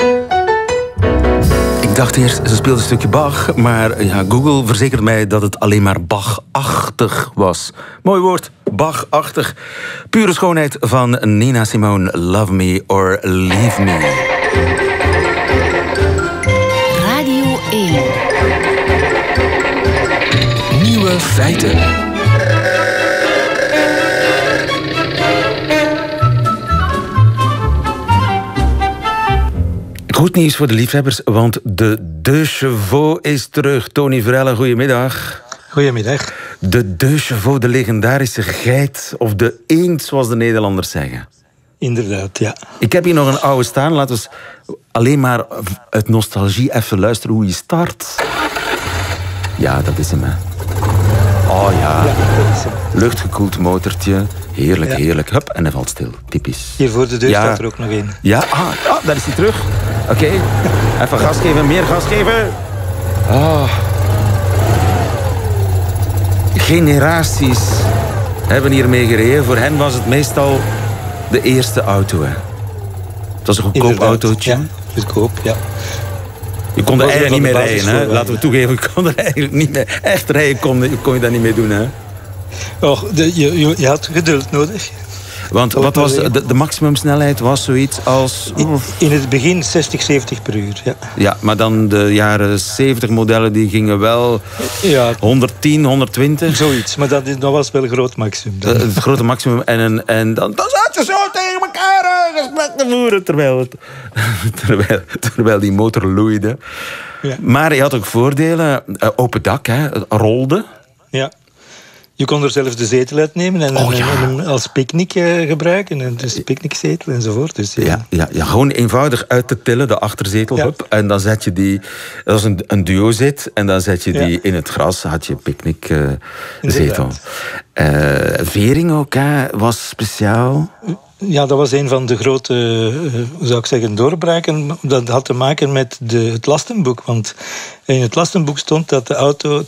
Ik dacht eerst, ze speelde een stukje Bach, maar ja, Google verzekert mij dat het alleen maar Bach-achtig was. Mooi woord, Bach-achtig. Pure schoonheid van Nina Simone, Love Me or Leave Me. Radio 1. Nieuwe feiten. Goed nieuws voor de liefhebbers, want de Deux Chevaux is terug. Tony Verelle, goedemiddag. Goedemiddag. De Deux Chevaux, de legendarische geit, of de eend, zoals de Nederlanders zeggen. Inderdaad, ja. Ik heb hier nog een oude staan. Laten we alleen maar uit nostalgie even luisteren hoe je start. Ja, dat is hem, hè. Oh ja, Ja, dat is hem. luchtgekoeld motortje. Heerlijk, Ja. heerlijk. Hup, en hij valt stil. Typisch. Hier voor de deur Ja. staat er ook nog één. Ja, daar is hij terug. Oké, even gas geven, meer gas geven. Generaties hebben hiermee gereden. Voor hen was het meestal de eerste auto. Hè. Het was een goedkoop Inderdaad, autootje. Ja, goedkoop, ja. Je kon er was eigenlijk niet van mee de rijden. Hè. basisschool, Laten we toegeven, je kon er eigenlijk niet mee. Echt rijden kon je dat niet mee doen. Hè. Oh, je had geduld nodig. Want wat was de maximumsnelheid was zoiets als... In het begin 60, 70 per uur, ja. Ja, maar dan de jaren 70 modellen die gingen wel Ja, 110, 120. zoiets. Maar dat was wel een groot maximum. Dan. Het grote maximum. En dan zat je zo tegen elkaar gesprek te voeren. Terwijl die motor loeide. Ja. Maar je had ook voordelen. Open dak, hè, het rolde. Ja. Je kon er zelfs de zetel uitnemen en hem als picknick gebruiken. En dus picknickzetel enzovoort. Dus, Ja, gewoon eenvoudig uit te tillen, de achterzetel. Ja. Hup, en dan zet je die... Dat was een duo-zit. En dan zet je die in het gras. Had je een picknickzetel. Vering ook, hè, was speciaal. Ja, dat was een van de grote, hoe zou ik zeggen, doorbraken. Dat had te maken met het lastenboek. Want in het lastenboek stond dat de auto